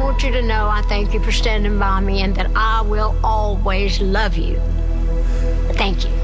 want you to know I thank you for standing by me and that I will always love you. Thank you.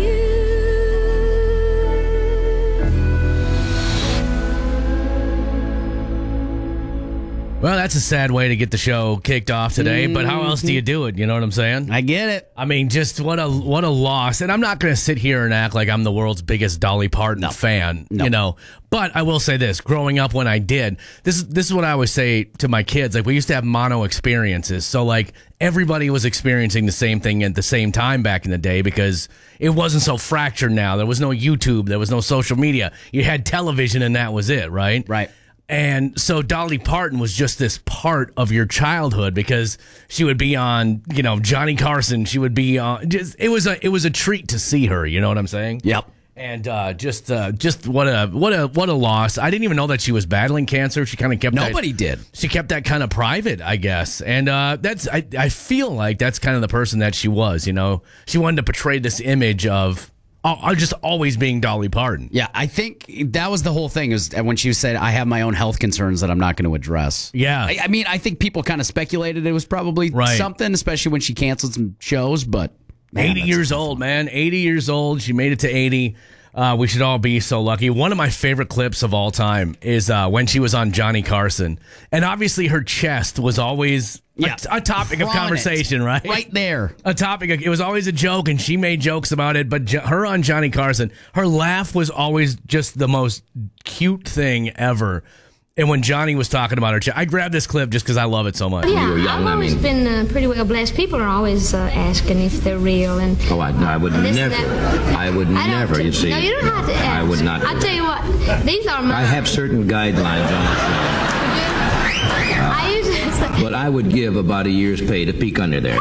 Well, that's a sad way to get the show kicked off today, but how else do you do it? You know what I'm saying? I get it. I mean, just what a loss. And I'm not going to sit here and act like I'm the world's biggest Dolly Parton fan, you know. But I will say this, growing up when I did, this is what I always say to my kids. Like, we used to have mono experiences. So, like, everybody was experiencing the same thing at the same time back in the day because it wasn't so fractured now. There was no YouTube. There was no social media. You had television and that was it, right? Right. And so Dolly Parton was just this part of your childhood because she would be on, you know, Johnny Carson. She would be on. It was a treat to see her. You know what I'm saying? Yep. And just what a loss. I didn't even know that she was battling cancer. She kind of kept nobody did. She kept that kind of private, I guess. And I feel like that's kind of the person that she was. You know, she wanted to portray this image of. Just always being Dolly Parton. Yeah, I think that was the whole thing, is when she said, I have my own health concerns that I'm not going to address. Yeah. I mean, I think people kind of speculated it was probably something, especially when she canceled some shows, but... Man, 80 years old, man. 80 years old. She made it to 80. We should all be so lucky. One of my favorite clips of all time is when she was on Johnny Carson. And obviously her chest was always... a topic of conversation, right? Right there. A topic. It was always a joke, and she made jokes about it. But her on Johnny Carson, her laugh was always just the most cute thing ever. And when Johnny was talking about her chest, I grabbed this clip just because I love it so much. Yeah, I've always been pretty well blessed. People are always asking if they're real. And I would never. I would never, you see. No, you don't have to ask. I would not. I tell you what, these are my... I have certain guidelines on the show. I usually say... But I would give about a year's pay to peek under there.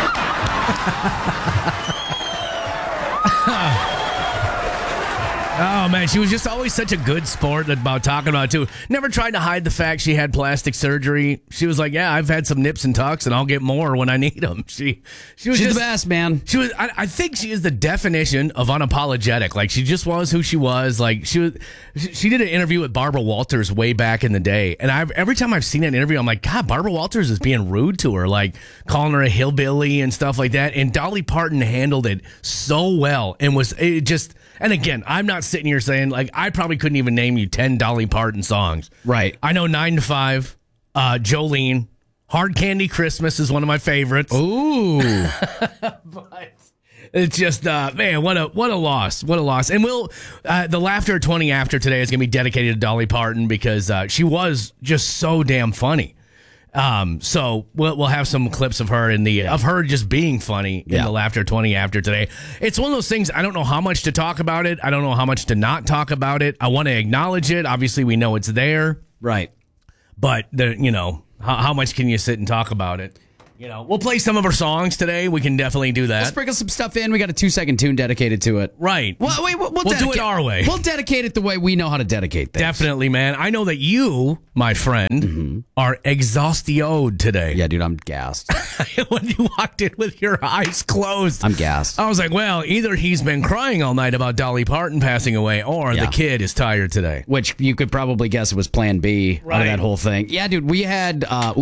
Oh, man, she was just always such a good sport about talking about it, too. Never tried to hide the fact she had plastic surgery. She was like, yeah, I've had some nips and tucks, and I'll get more when I need them. She's the best, man. She was. I think she is the definition of unapologetic. Like, she just was who she was. Like, she did an interview with Barbara Walters way back in the day, and every time I've seen that interview, I'm like, God, Barbara Walters is being rude to her, like calling her a hillbilly and stuff like that. And Dolly Parton handled it so well, and And again, I'm not sitting here saying, like, I probably couldn't even name you 10 Dolly Parton songs. Right. I know 9 to 5, Jolene, Hard Candy Christmas is one of my favorites. Ooh. But it's just, man, what a loss. What a loss. And the Laughter 20 After today is going to be dedicated to Dolly Parton because she was just so damn funny. So we'll have some clips of her of her just being funny in the Laughter 20 After today. It's one of those things, I don't know how much to talk about it. I don't know how much to not talk about it. I want to acknowledge it. Obviously, we know it's there. Right. But, how much can you sit and talk about it? We'll play some of her songs today. We can definitely do that. We'll sprinkle some stuff in. We got a 2-second tune dedicated to it. Right. We'll do it our way. We'll dedicate it the way we know how to dedicate things. Definitely, man. I know that you, my friend, are exhaustioed today. Yeah, dude, I'm gassed. When you walked in with your eyes closed, I'm gassed. I was like, well, either he's been crying all night about Dolly Parton passing away, or the kid is tired today. Which you could probably guess it was Plan B of that whole thing. Yeah, dude, we had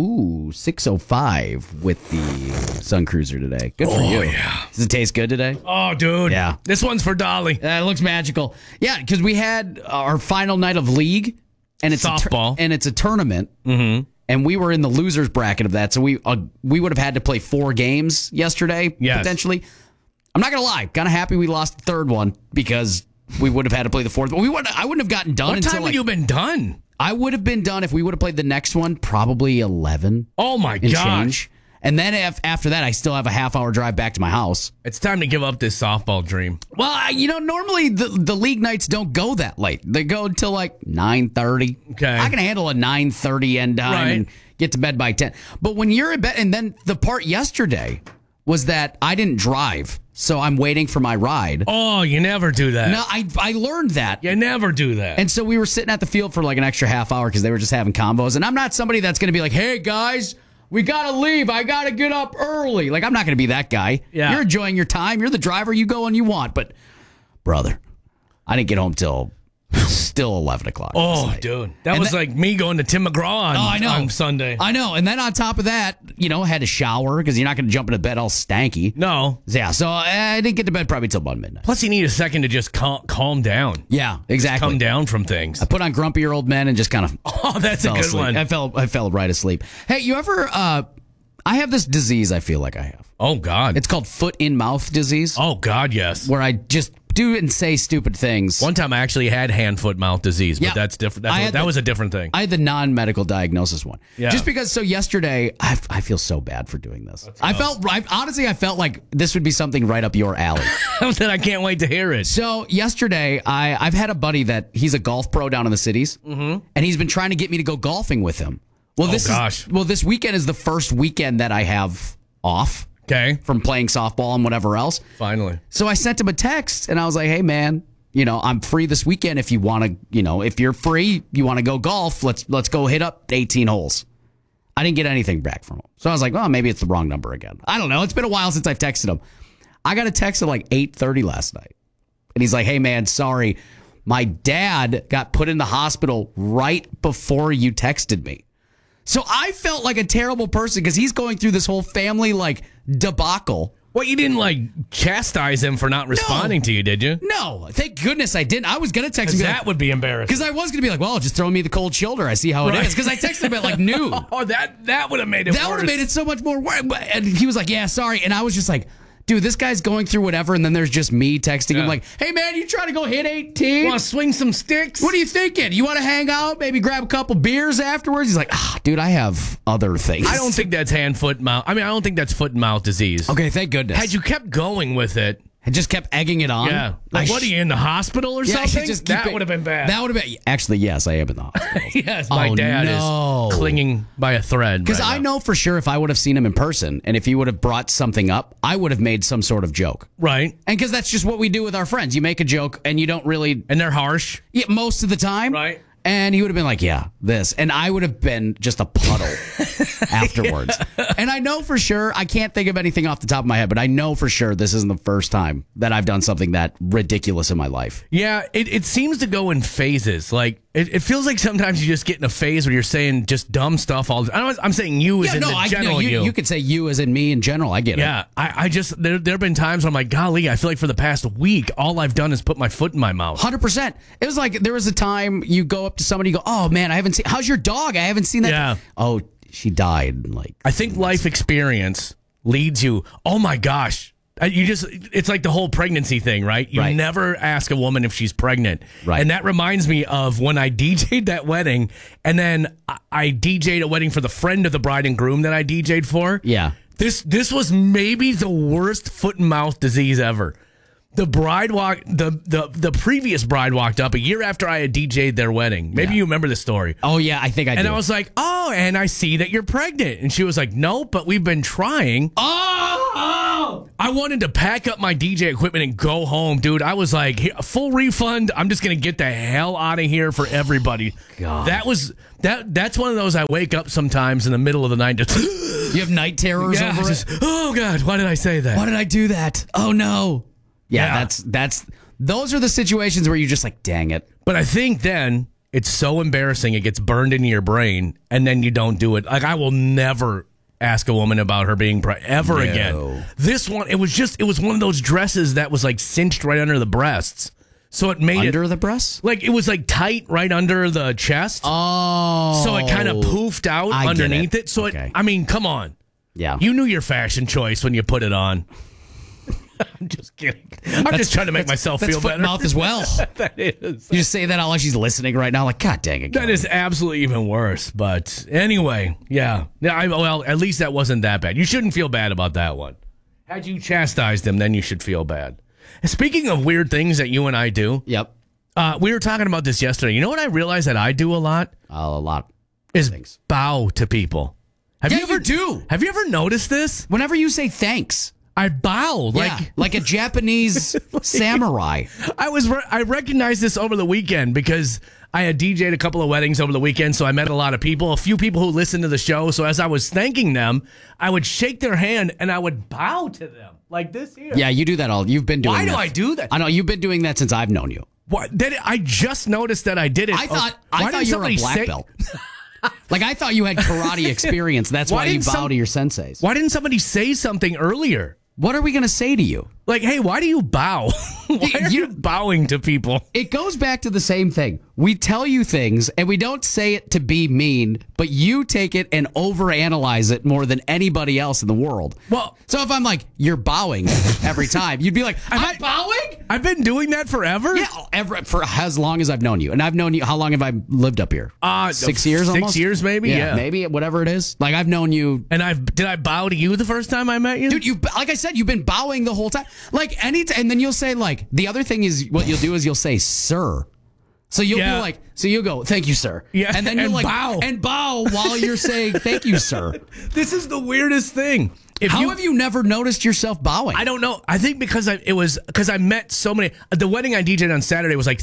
6:05 with the Sun Cruiser today. Good for you. Yeah. Does it taste good today? Oh, dude. Yeah. This one's for Dolly. It looks magical. Yeah, because we had our final night of league, and it's softball, and it's a tournament. Mm-hmm. And we were in the losers bracket of that, so we would have had to play 4 games yesterday, potentially. I'm not gonna lie, kind of happy we lost the third one because we would have had to play the fourth. But I wouldn't have gotten done. What time would you have been done? I would have been done if we would have played the next one, probably 11. Oh my gosh! And then after that, I still have a half-hour drive back to my house. It's time to give up this softball dream. Well, normally the league nights don't go that late. They go until like 9:30. Okay. I can handle a 9:30 end time and get to bed by 10. But when you're in bed, and then the part yesterday was that I didn't drive, so I'm waiting for my ride. Oh, you never do that. No, I learned that. You never do that. And so we were sitting at the field for like an extra half hour because they were just having combos. And I'm not somebody that's going to be like, hey, guys, we got to leave. I got to get up early. Like, I'm not going to be that guy. Yeah. You're enjoying your time. You're the driver. You go when you want. But, brother, I didn't get home till Still 11 o'clock. Oh, dude. That was like me going to Tim McGraw on Sunday. I know. And then on top of that, I had to shower because you're not going to jump into bed all stanky. No. Yeah, so I didn't get to bed probably till about midnight. Plus, you need a second to just calm down. Yeah, exactly. Just come down from things. I put on Grumpier Old Men and just kind of Oh, that's a good asleep. one. I fell right asleep. Hey, you ever... I have this disease I feel like I have. Oh, God. It's called foot-in-mouth disease. Oh, God, yes. Where I just do and say stupid things. One time I actually had hand-foot-mouth disease, but Yeah. that's different. That was a different thing. I had the non-medical diagnosis one. Yeah. Just because, so yesterday, I feel so bad for doing this. Honestly, I felt like this would be something right up your alley. Then I can't wait to hear it. So yesterday, I've had a buddy that he's a golf pro down in the cities, and he's been trying to get me to go golfing with him. Well, this weekend is the first weekend that I have off. Okay. From playing softball and whatever else. Finally. So I sent him a text and I was like, hey, man, I'm free this weekend if you want to, if you're free, you want to go golf, let's go hit up 18 holes. I didn't get anything back from him. So I was like, well, maybe it's the wrong number again. I don't know. It's been a while since I've texted him. I got a text at like 8:30 last night. And he's like, hey, man, sorry. My dad got put in the hospital right before you texted me. So I felt like a terrible person because he's going through this whole family debacle. Well, you didn't chastise him for not responding to you, did you? No, thank goodness I didn't. I was going to text him. That would be embarrassing. Because I was going to be like, well, just throw me the cold shoulder. I see how it is. Because I texted him at noon. Oh, that would have made it worse. That would have made it so much more worse. And he was like, yeah, sorry. And I was just like, dude, this guy's going through whatever, and then there's just me texting him like, hey, man, you trying to go hit 18? Want to swing some sticks? What are you thinking? You want to hang out, maybe grab a couple beers afterwards? He's like, dude, I have other things. I don't think that's hand, foot, mouth. I don't think that's foot and mouth disease. Okay, thank goodness. Had you kept going with it. And just kept egging it on? Yeah. Like, what are you, in the hospital or something? That would have been bad. That would have been... Actually, yes, I am in the hospital. Yes, my dad is clinging by a thread. Because I know for sure if I would have seen him in person and if he would have brought something up, I would have made some sort of joke. Right. And because that's just what we do with our friends. You make a joke and you don't really... And they're harsh. Yeah, most of the time. Right. And he would have been like, yeah, this. And I would have been just a puddle afterwards. And I know for sure, I can't think of anything off the top of my head, but I know for sure this isn't the first time that I've done something that ridiculous in my life. Yeah, it seems to go in phases. Like, it feels like sometimes you just get in a phase where you're saying just dumb stuff all the time. I'm saying you as in the general you. You could say you as in me in general. I get it. Yeah, I just, there have been times where I'm like, golly, I feel like for the past week, all I've done is put my foot in my mouth. 100%. It was like, there was a time you go up to somebody, you go, oh man, I haven't seen, how's your dog? I haven't seen that. Yeah. Oh, she died. I think life experience leads you, oh my gosh. It's like the whole pregnancy thing, right? You never ask a woman if she's pregnant. Right. And that reminds me of when I DJ'd that wedding, and then I DJ'd a wedding for the friend of the bride and groom that I DJ'd for. Yeah. This was maybe the worst foot and mouth disease ever. The bride the previous bride walked up a year after I had DJ'd their wedding. Maybe you remember the story. Oh yeah, I think I do. And I was like, oh, and I see that you're pregnant. And she was like, no, but we've been trying. Oh! I wanted to pack up my DJ equipment and go home, dude. I was like, full refund. I'm just gonna get the hell out of here for everybody. God. That's one of those I wake up sometimes in the middle of the night. You have night terrors over it? Oh God, why did I say that? Why did I do that? Oh no. Yeah, those are the situations where you're just like, dang it. But I think then it's so embarrassing it gets burned into your brain, and then you don't do it. Like, I will never ask a woman about her being pregnant again. This one, it was one of those dresses that was like cinched right under the breasts. So it made under the breasts? Like, it was like tight right under the chest. Oh. So it kind of poofed out underneath it. So come on. Yeah. You knew your fashion choice when you put it on. I'm just kidding. I'm just trying to make myself feel better. Mouth as well. That is. You just say that out like she's listening right now. Like, God dang it. That is absolutely even worse. But anyway, yeah. Well, at least that wasn't that bad. You shouldn't feel bad about that one. Had you chastised him, then you should feel bad. Speaking of weird things that you and I do. Yep. We were talking about this yesterday. You know what I realized that I do a lot? A lot. Is things. Bow to people. Have you ever noticed this? Whenever you say thanks, I bow like a Japanese samurai. I recognized this over the weekend because I had DJ'd a couple of weddings over the weekend, so I met a lot of people, a few people who listened to the show. So as I was thanking them, I would shake their hand and I would bow to them like this here. Yeah, you do that all. You've been doing. Why that. do I do that? I know you've been doing that since I've known you. What? I just noticed that I did it. I thought you were a black belt. Like, I thought you had karate experience. That's why you bow to your senseis. Why didn't somebody say something earlier? What are we going to say to you? Like, hey, why do you bow? Why are you bowing to people? It goes back to the same thing. We tell you things, and we don't say it to be mean, but you take it and overanalyze it more than anybody else in the world. Well, so if I'm like, you're bowing every time, you'd be like, I'm bowing? I've been doing that forever? Yeah, for as long as I've known you. And I've known you, how long have I lived up here? 6 years almost? 6 years maybe, yeah. Maybe, whatever it is. Like, I've known you. And did I bow to you the first time I met you? Dude, like I said, you've been bowing the whole time. Like, and then you'll say, like, the other thing is, what you'll do is you'll say, sir. So you'll be like, so you'll go, thank you, sir. Yeah. And then you'll like, bow. And bow while you're saying, thank you, sir. This is the weirdest thing. How have you never noticed yourself bowing? I don't know. I think because I met so many. The wedding I DJ'd on Saturday was like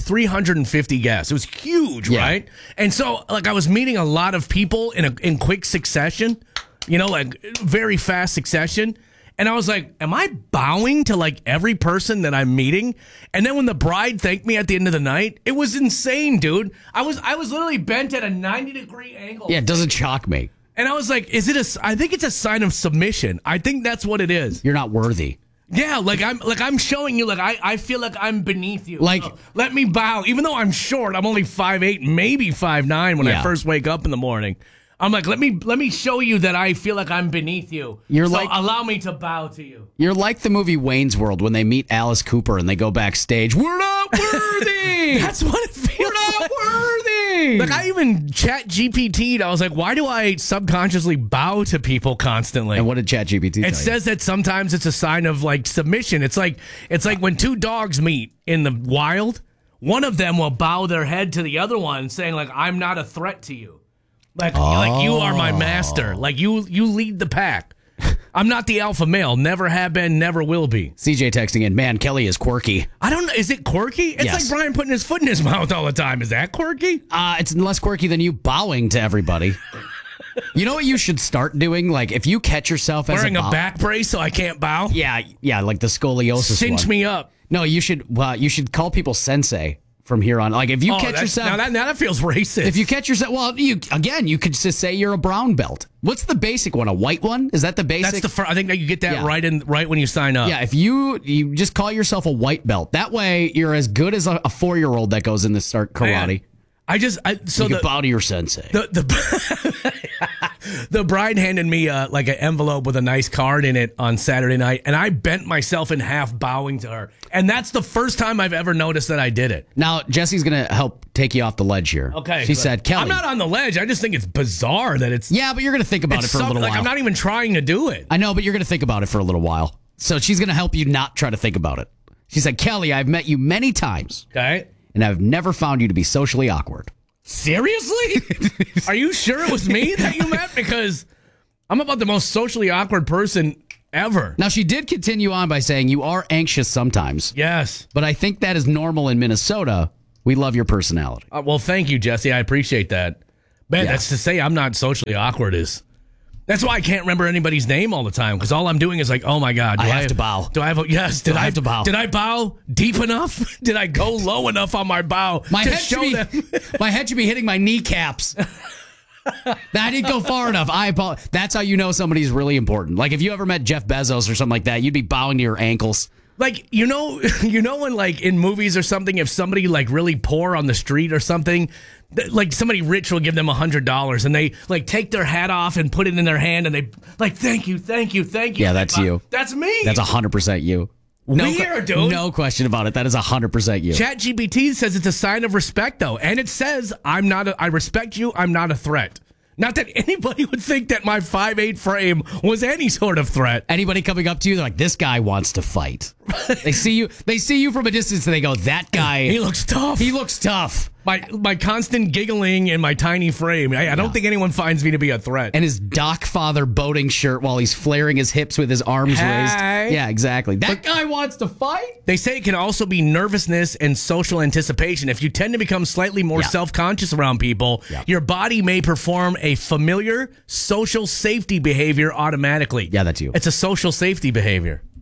350 guests. It was huge, right? And so, like, I was meeting a lot of people in quick succession, like very fast succession. And I was like, am I bowing to like every person that I'm meeting? And then when the bride thanked me at the end of the night, it was insane, dude. I was literally bent at a 90-degree angle. Yeah, it doesn't shock me. And I was like, I think it's a sign of submission. I think that's what it is. You're not worthy. Yeah, I'm showing you, like, I feel like I'm beneath you. Like, so let me bow. Even though I'm short, I'm only 5'8", maybe 5'9" when I first wake up in the morning. I'm like, let me show you that I feel like I'm beneath you. Allow me to bow to you. You're like the movie Wayne's World when they meet Alice Cooper and they go backstage. We're not worthy. That's what it feels like. We're not worthy. Like, I even Chat GPT'd. I was like, why do I subconsciously bow to people constantly? And what did Chat GPT tell you? It says that sometimes it's a sign of like submission. It's like when two dogs meet in the wild, one of them will bow their head to the other one, saying like, I'm not a threat to you. Like you are my master. Like you lead the pack. I'm not the alpha male. Never have been, never will be. CJ texting in, man, Kelly is quirky. I don't know. Is it quirky? It's like Brian putting his foot in his mouth all the time. Is that quirky? It's less quirky than you bowing to everybody. You know what you should start doing? Like, if you catch yourself wearing a back brace so I can't bow? Yeah, like the scoliosis Cinch me up. No, you should call people sensei. From here on, like if you catch yourself, now that feels racist. If you catch yourself, well, you could just say you're a brown belt. What's the basic one? A white one? Is that the basic? That's I think that you get that right when you sign up. Yeah, if you just call yourself a white belt, that way you're as good as a 4-year-old that goes in to start karate. Man, you can bow to your sensei. The bride handed me like an envelope with a nice card in it on Saturday night, and I bent myself in half bowing to her. And that's the first time I've ever noticed that I did it. Now, Jesse's going to help take you off the ledge here. Okay. She said, Kelly. I'm not on the ledge. I just think it's bizarre that it's... Yeah, but you're going to think about it for a little while. I'm not even trying to do it. I know, but you're going to think about it for a little while. So she's going to help you not try to think about it. She said, Kelly, I've met you many times. Okay. And I've never found you to be socially awkward. Seriously? Are you sure it was me that you met? Because I'm about the most socially awkward person ever. Now, she did continue on by saying you are anxious sometimes. Yes. But I think that is normal in Minnesota. We love your personality. Well, thank you, Jesse. I appreciate that. Man, that's to say I'm not socially awkward is... That's why I can't remember anybody's name all the time, because all I'm doing is like, oh my God. I have to bow. Do I have yes. Did I have to bow? Did I bow deep enough? Did I go low enough on my bow my to head show them? My head should be hitting my kneecaps. I didn't go far enough. I apologize. That's how you know somebody's really important. Like if you ever met Jeff Bezos or something like that, you'd be bowing to your ankles. Like, you know when like in movies or something, if somebody like really poor on the street or something, like somebody rich will give them $100 and they like take their hat off and put it in their hand and they like, thank you. Yeah, that's you. That's me. That's 100% you. Weird, dude. No question about it. That is 100% you. ChatGPT says it's a sign of respect though. And it says, I respect you. I'm not a threat. Not that anybody would think that my 5'8" frame was any sort of threat. Anybody coming up to you, they're like, this guy wants to fight. They see you from a distance and they go, that guy. He looks tough. He looks tough. My constant giggling and my tiny frame. I don't think anyone finds me to be a threat. And his Doc Father boating shirt while he's flaring his hips with his arms raised. Yeah, exactly. That guy wants to fight? They say it can also be nervousness and social anticipation. If you tend to become slightly more self-conscious around people, your body may perform a familiar social safety behavior automatically. Yeah, that's you. It's a social safety behavior.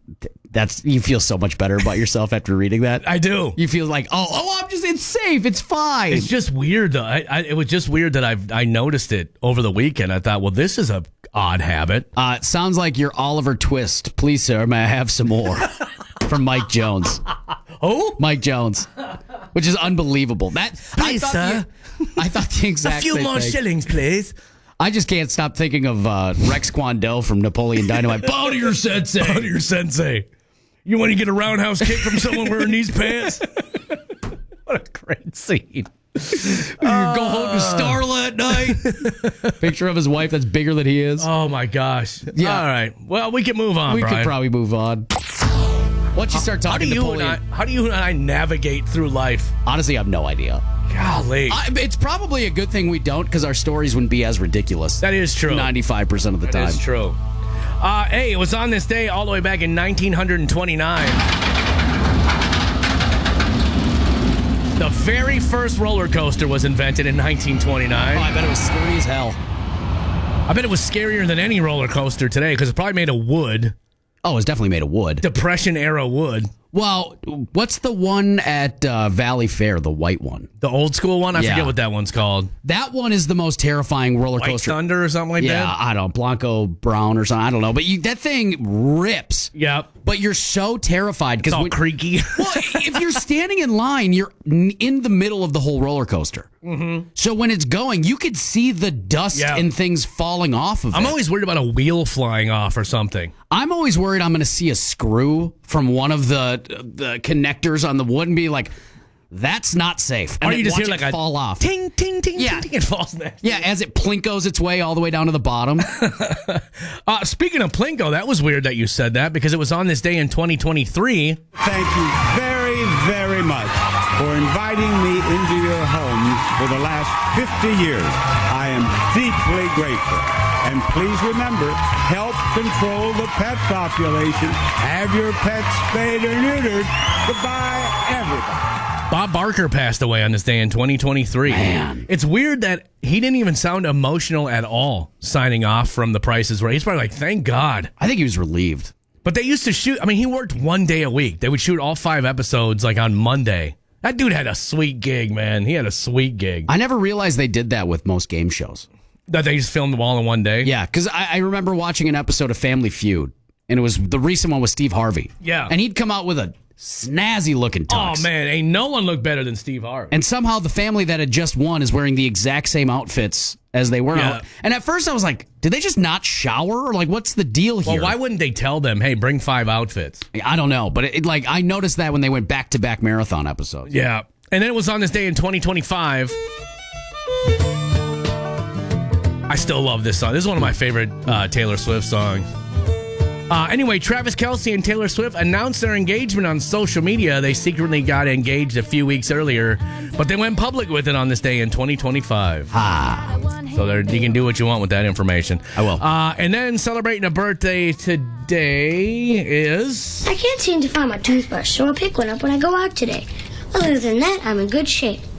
you feel so much better about yourself after reading that. I do. You feel like, it's safe. It's fine. It's just weird, though. It was just weird that I noticed it over the weekend. I thought, well, this is a odd habit. It sounds like you're Oliver Twist. Please, sir, may I have some more? From Mike Jones. Oh? Mike Jones. Which is unbelievable. Please, sir. I thought the exact same thing. A few more shillings, please. I just can't stop thinking of Rex Kwandel from Napoleon Dynamite. Bow to your sensei. Bow to your sensei. You want to get a roundhouse kick from someone wearing these pants? What a great scene. You go home to Starla at night. Picture of his wife that's bigger than he is. Oh, my gosh. Yeah. All right. Well, we can move on, We Brian. could probably move on. Once you start talking Napoleon... How do you and I navigate through life? Honestly, I have no idea. Golly. It's probably a good thing we don't, because our stories wouldn't be as ridiculous. That is true. 95% of the time. That is true. Hey, it was on this day all the way back in 1929. The very first roller coaster was invented in 1929. Oh, I bet it was scary as hell. I bet it was scarier than any roller coaster today because it's probably made of wood. Oh, it was definitely made of wood. Depression era wood. Well, what's the one at Valley Fair, the white one? The old school one? I Yeah. forget what that one's called. That one is the most terrifying roller White coaster. Thunder or something like Yeah, that? I don't know, Blanco Brown or something. I don't know. But that thing rips. Yep. But you're so terrified It's all creaky. Well, if you're standing in line, you're in the middle of the whole roller coaster. Mm-hmm. So when it's going, you could see the dust and things falling off of it. I'm always worried about a wheel flying off or something. I'm always worried I'm going to see a screw from one of the connectors on the wood and be like, that's not safe. And Or you just hear watch like it fall off. Ting, ting, ting, Yeah. ting, ting. It falls next. Yeah, as it plinkos its way all the way down to the bottom. Speaking of Plinko, that was weird that you said that because it was on this day in 2023. Thank you very, very much for inviting me into your homes for the last 50 years. I am deeply grateful. And please remember, help control the pet population. Have your pets spayed or neutered. Goodbye, everybody. Bob Barker passed away on this day in 2023. Man. It's weird that he didn't even sound emotional at all signing off from The Price is Right. He's probably like, thank God. I think he was relieved. But they used to shoot, I mean, he worked one day a week. They would shoot all 5 episodes like on Monday. That dude had a sweet gig, man. He had a sweet gig. I never realized they did that with most game shows. That they just filmed them all in one day? Yeah, because I remember watching an episode of Family Feud, and it was the recent one with Steve Harvey. Yeah. And he'd come out with a snazzy looking tux. Oh, man. Ain't no one looked better than Steve Harvey. And somehow the family that had just won is wearing the exact same outfits as they were. Yeah. And at first I was like, did they just not shower? Or like, what's the deal here? Well, why wouldn't they tell them, hey, bring 5 outfits? I don't know. But I noticed that when they went back-to-back marathon episodes. Yeah. And then it was on this day in 2025. I still love this song. This is one of my favorite Taylor Swift songs. Anyway, Travis Kelce and Taylor Swift announced their engagement on social media. They secretly got engaged a few weeks earlier, but they went public with it on this day in 2025. So you can do what you want with that information. I will. And then celebrating a birthday today is... I can't seem to find my toothbrush, so I'll pick one up when I go out today. Other than that, I'm in good shape.